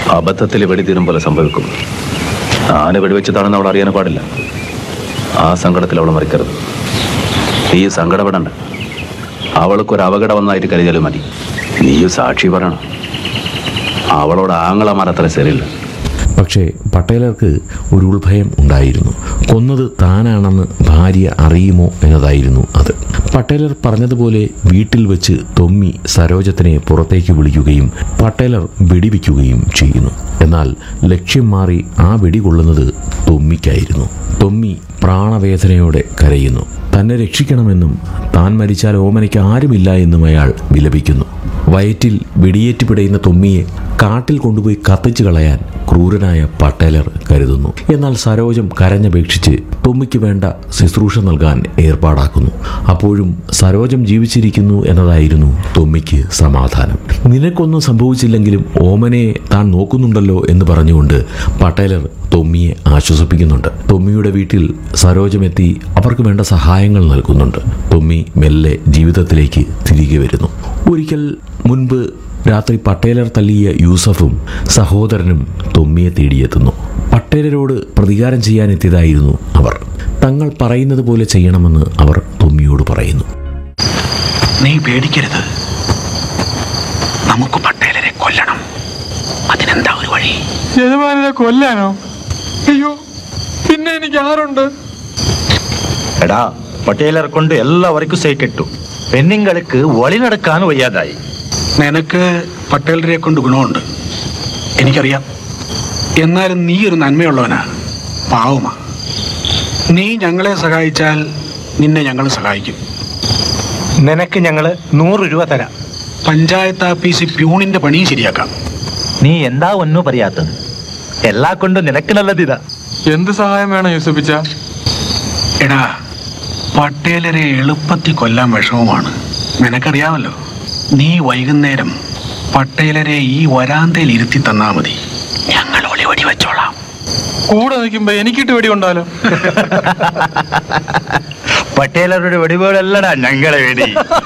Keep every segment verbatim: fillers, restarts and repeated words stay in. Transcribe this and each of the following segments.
അബദ്ധത്തിൽ വെടിതീരും പോലെ സംഭവിക്കും. താന് വെടിവെച്ചതാണെന്ന് അവൾ അറിയാൻ പാടില്ല. ആ സങ്കടത്തിൽ അവൾ മറിക്കരുത്. നീ സങ്കടപ്പെടണ്ട. അവൾക്കൊരു അപകടം വന്നായിട്ട് കരുതിയാലും മതി. നീയും സാക്ഷി പറയണം. അവളോട് ആങ്ങളമാരത്ര ശരിയില്ല. പക്ഷേ പട്ടേലർക്ക് ഒരു ഉൾഭയം ഉണ്ടായിരുന്നു. കൊന്നത് താനാണെന്ന് ഭാര്യ അറിയുമോ എന്നതായിരുന്നു അത്. പട്ടേലർ പറഞ്ഞതുപോലെ വീട്ടിൽ വെച്ച് തൊമ്മി സരോജത്തിനെ പുറത്തേക്ക് വിളിക്കുകയും പട്ടേലർ വെടിവെക്കുകയും ചെയ്യുന്നു. എന്നാൽ ലക്ഷ്യം മാറി ആ വെടി കൊള്ളുന്നത് തൊമ്മിക്കായിരുന്നു. തൊമ്മി പ്രാണവേദനയോടെ കരയുന്നു. തന്നെ രക്ഷിക്കണമെന്നും താൻ മരിച്ചാൽ ഓമനയ്ക്ക് ആരുമില്ല എന്നും അയാൾ വിലപിക്കുന്നു. വയറ്റിൽ വെടിയേറ്റ് പിടയുന്ന തൊമ്മിയെ കാട്ടിൽ കൊണ്ടുപോയി കത്തിച്ചു കളയാൻ ക്രൂരനായ പട്ടേലർ കരുതുന്നു. എന്നാൽ സരോജം കരഞ്ഞപേക്ഷിച്ച് തൊമ്മിക്ക് വേണ്ട ശുശ്രൂഷ നൽകാൻ ഏർപ്പാടാക്കുന്നു. അപ്പോഴും സരോജം ജീവിച്ചിരിക്കുന്നു എന്നതായിരുന്നു തൊമ്മിക്ക് സമാധാനം. നിനക്കൊന്നും സംഭവിച്ചില്ലെങ്കിലും ഓമനയെ താൻ നോക്കുന്നുണ്ടല്ലോ എന്ന് പറഞ്ഞുകൊണ്ട് പട്ടേലർ തൊമ്മിയെ ആശ്വസിപ്പിക്കുന്നുണ്ട്. തൊമ്മിയുടെ വീട്ടിൽ സരോജമെത്തി അവർക്ക് വേണ്ട സഹായങ്ങൾ നൽകുന്നുണ്ട്. തൊമ്മി മെല്ലെ ജീവിതത്തിലേക്ക് തിരികെ വരുന്നു. ഒരിക്കൽ മുൻപ് രാത്രി പട്ടേലർ തല്ലിയ യൂസഫും സഹോദരനും തൊമ്മിയെ തേടിയെത്തുന്നു. പട്ടേലരോട് പ്രതികാരം ചെയ്യാനെത്തിയതായിരുന്നു അവർ. തങ്ങൾ പറയുന്നത് പോലെ ചെയ്യണമെന്ന് അവർ തൊമ്മിയോട് പറയുന്നു. നീ പേടിക്കരുത്, നമുക്ക് പട്ടേലരെ കൊല്ലണം. അതിനെന്താ ഒരു വഴി? യജമാനെ കൊല്ലാനോ? അയ്യോ, പിന്നെ എനിക്ക് ആരുണ്ട്? എടാ, പട്ടേലർ കൊണ്ട് എല്ലാവർക്കും സൈക്കിട്ടു. പെണ്ണുങ്ങൾക്ക് വഴി നടക്കാൻ വയ്യാതായി. നിനക്ക് പട്ടേലരെ കൊണ്ട് ഗുണമുണ്ട്, എനിക്കറിയാം. എന്നാലും നീ ഒരു നന്മയുള്ളവനാ, പാവമാ. നീ ഞങ്ങളെ സഹായിച്ചാൽ നിന്നെ ഞങ്ങൾ സഹായിക്കും. നിനക്ക് ഞങ്ങള് നൂറ് രൂപ തരാം. പഞ്ചായത്ത് ആഫീസിൽ പ്യൂണിന്റെ പണിയും ശരിയാക്കാം. നീ എന്താ ഒന്നും പറയാത്തത്? എല്ലാ കൊണ്ടും നിനക്ക് നല്ലതിതാ. എന്ത് സഹായം വേണം യൂസഫിച്ച? എടാ, പട്ടേലരെ എളുപ്പത്തിൽ കൊല്ലാൻ വിഷമമാണ്, നിനക്കറിയാമല്ലോ. നീ വൈകുന്നേരം പട്ടേലരെ ഈ വരാന്തയിൽ ഇരുത്തി തന്നാ മതി, ഞങ്ങൾ ഒളി വെടി വെച്ചോളാം. കൂടെ നിൽക്കുമ്പോ എനിക്കിട്ട് വെടി കൊണ്ടാലോ? പട്ടേലരുടെ വെടിപോലല്ലടാ ഞങ്ങളെ വെടി.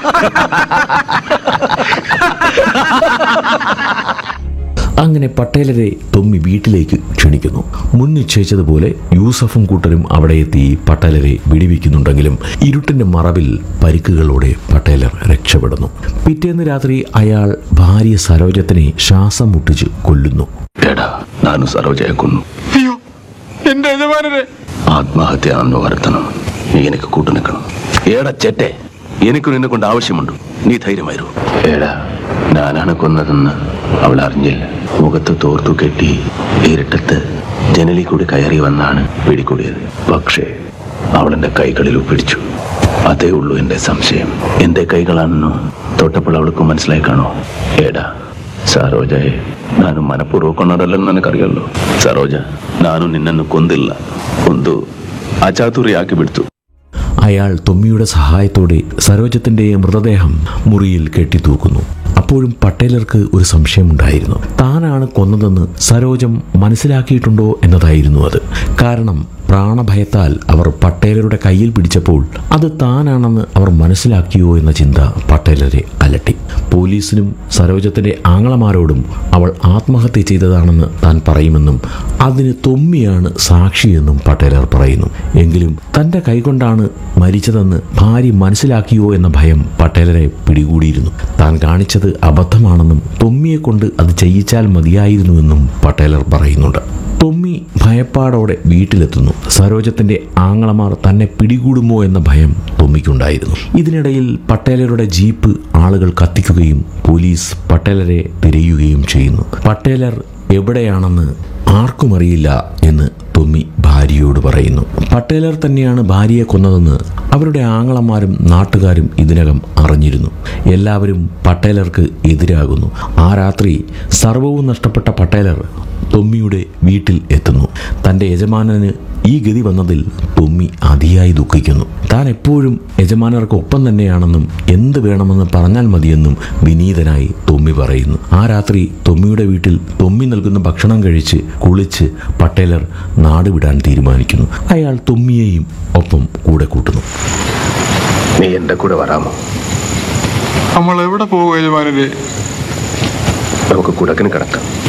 അങ്ങനെ പട്ടേലരെ തൊമ്മി വീട്ടിലേക്ക് ക്ഷണിക്കുന്നു. മുൻ നിശ്ചയിച്ചതുപോലെ യൂസഫും കൂട്ടരും അവിടെ എത്തി പട്ടേലരെ വെടിവെക്കുന്നുണ്ടെങ്കിലും ഇരുട്ടിന്റെ മറവിൽ പരിക്കുകളോടെ പട്ടേലർ രക്ഷപ്പെടുന്നു. പിറ്റേന്ന് രാത്രി അയാൾ ഭാര്യ സരോജത്തിനെ ശ്വാസം മുട്ടിച്ച് കൊല്ലുന്നു. എടാ, നാനും സരോജയെ കൊന്നു. അയ്യോ, എന്റെ യജമാനരെ! ആത്മഹത്യാണെന്ന് വരുത്തണം. നീ എനിക്ക് കൂട്ടു നിൽക്കണം. ഏടാ ചേട്ടെ, എനിക്ക് നിന്നെ കൊണ്ട് ആവശ്യമുണ്ട്. നീ ധൈര്യമായിരുന്നു. ഏടാ, ഞാനാണ് കൊന്നതെന്ന് അവൾ അറിഞ്ഞില്ല. മുഖത്ത് തോർത്തു കെട്ടി ഇരുട്ടത്ത് ജനലിൽ കൂടി കയറി വന്നാണ് പിടികൂടിയത്. പക്ഷേ അവളെന്റെ കൈകളിൽ പിടിച്ചു. അതേ ഉള്ളൂ എന്റെ സംശയം. എന്റെ കൈകളാണെന്നോ തൊട്ടപ്പോൾ അവൾക്ക് മനസ്സിലായി കാണോ? ഏടാ സരോജയെ ನಾನು മനഃപൂർവ്വം കൊന്നതല്ലെന്ന് എനിക്കറിയല്ലോ. സരോജ, ನಾನು ನಿನ್ನನ್ನು ಕೊಂದಿಲ್ಲ, ಒಂದು ಅಚಾತುರ್ಯಾಗಿ ಬಿಡ್ತು. അയാൾ തൊമ്മിയുടെ സഹായത്തോടെ സരോജത്തിന്റെ മൃതദേഹം മുറിയിൽ കെട്ടിത്തൂക്കുന്നു. അപ്പോഴും പട്ടേലർക്ക് ഒരു സംശയമുണ്ടായിരുന്നു. താനാണ് കൊന്നതെന്ന് സരോജം മനസ്സിലാക്കിയിട്ടുണ്ടോ എന്നതായിരുന്നു അത്. കാരണം പ്രാണഭയത്താൽ അവർ പട്ടേലരുടെ കയ്യിൽ പിടിച്ചപ്പോൾ അത് താനാണെന്ന് അവർ മനസ്സിലാക്കിയോ എന്ന ചിന്ത പട്ടേലരെ അലട്ടി. പോലീസിനും സരോജത്തിന്റെ ആങ്ങളമാരോടും അവൾ ആത്മഹത്യ ചെയ്തതാണെന്ന് താൻ പറയുമെന്നും അതിന് തൊമ്മിയാണ് സാക്ഷിയെന്നും പട്ടേലർ പറയുന്നു. എങ്കിലും തന്റെ കൈകൊണ്ടാണ് മരിച്ചതെന്ന് ഭാര്യ മനസ്സിലാക്കിയോ എന്ന ഭയം പട്ടേലരെ പിടികൂടിയിരുന്നു. താൻ കാണിച്ചത് അബദ്ധമാണെന്നും തൊമ്മിയെ കൊണ്ട് അത് ചെയ്യിച്ചാൽ മതിയായിരുന്നുവെന്നും പട്ടേലർ പറയുന്നുണ്ട്. തൊമ്മി ഭയപ്പാടോടെ വീട്ടിലെത്തുന്നു. സരോജത്തിന്റെ ആങ്ങളമാർ തന്നെ പിടികൂടുമോ എന്ന ഭയം തൊമ്മിക്കുണ്ടായിരുന്നു. ഇതിനിടയിൽ പട്ടേലരുടെ ജീപ്പ് ആളുകൾ കത്തിക്കുകയും പോലീസ് പട്ടേലരെ തിരയുകയും ചെയ്യുന്നു. പട്ടേലർ എവിടെയാണെന്ന് ആർക്കും അറിയില്ല എന്ന് തൊമ്മി ഭാര്യയോട് പറയുന്നു. പട്ടേലർ തന്നെയാണ് ഭാര്യയെ കൊന്നതെന്ന് അവരുടെ ആങ്ങളമാരും നാട്ടുകാരും ഇതിനകം അറിഞ്ഞിരുന്നു. എല്ലാവരും പട്ടേലർക്ക് എതിരാകുന്നു. ആ രാത്രി സർവവും നഷ്ടപ്പെട്ട പട്ടേലർ തൊമ്മിയുടെ വീട്ടിൽ എത്തുന്നു. തൻ്റെ യജമാനന് ഈ ഗതി വന്നതിൽ തൊമ്മി അതിയായി ദുഃഖിക്കുന്നു. താൻ എപ്പോഴും യജമാനർക്കൊപ്പം തന്നെയാണെന്നും എന്ത് വേണമെന്ന് പറഞ്ഞാൽ മതിയെന്നും വിനീതനായി തൊമ്മി പറയുന്നു. ആ രാത്രി തൊമ്മിയുടെ വീട്ടിൽ തൊമ്മി നൽകുന്ന ഭക്ഷണം കഴിച്ച് കുളിച്ച് പട്ടേലർ നാട് വിടാൻ തീരുമാനിക്കുന്നു. അയാൾ തൊമ്മിയെയും ഒപ്പം കൂടെ കൂട്ടുന്നു. നീ എൻ്റെ കൂടെ വരാമോ? നമ്മൾ എവിടെ പോകും യജമാനരെ? നമുക്ക് കുടക്കിന് കിടക്കാം.